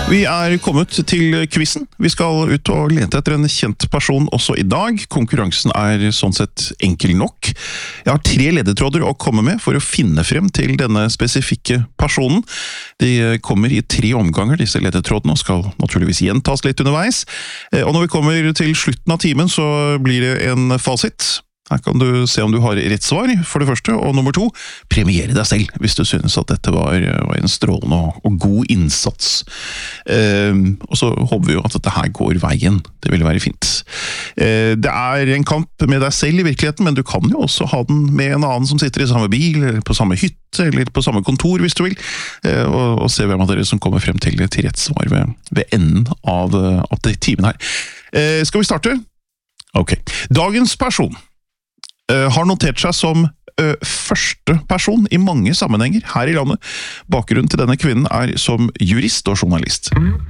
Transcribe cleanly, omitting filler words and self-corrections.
Vi kommet til quizen. Vi skal ut og lete etter en kjent person også i dag. Konkurransen sånn sett enkel nok. Jeg har 3 ledetråder å komme med for å finne frem til denne spesifikke personen. De kommer i 3 omganger, disse ledetrådene, og skal naturligvis gjentas litt underveis. Og når vi kommer til slutten av timen, så blir det en fasit. Her kan du se om du har rett svar, for det første, og nummer 2, premiere deg selv, hvis du synes at dette var en strålende og god innsats. Og så håper vi jo at dette her går veien. Det vil være fint. Det en kamp med deg selv i virkeligheten, men du kan jo også ha den med en annen som sitter i samme bil, eller på samme hytte, eller på samme kontor, hvis du vil, og se hvem av dere som kommer frem til rett svar ved enden av timen her. Skal vi starte? Ok. Dagens person har notert seg som første person i mange sammenhenger her i landet. Bakgrunnen til denne kvinnen som jurist og journalist.